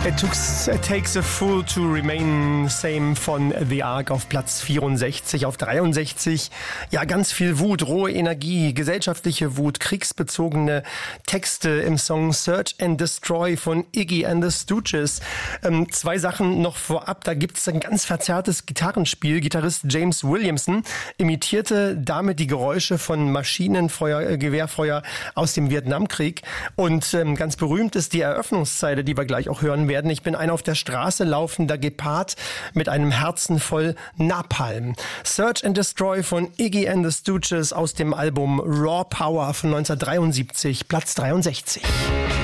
It takes a fool to remain same von The Ark auf Platz 64. Auf 63, ja, ganz viel Wut, rohe Energie, gesellschaftliche Wut, kriegsbezogene Texte im Song Search and Destroy von Iggy and the Stooges. Zwei Sachen noch vorab, da gibt es ein ganz verzerrtes Gitarrenspiel. Gitarrist James Williamson imitierte damit die Geräusche von Maschinenfeuer, Gewehrfeuer aus dem Vietnamkrieg. Und ganz berühmt ist die Eröffnungszeile, die wir gleich auch hören werden. Ich bin ein auf der Straße laufender Gepard mit einem Herzen voll Napalm. Search and Destroy von Iggy and the Stooges aus dem Album Raw Power von 1973, Platz 63.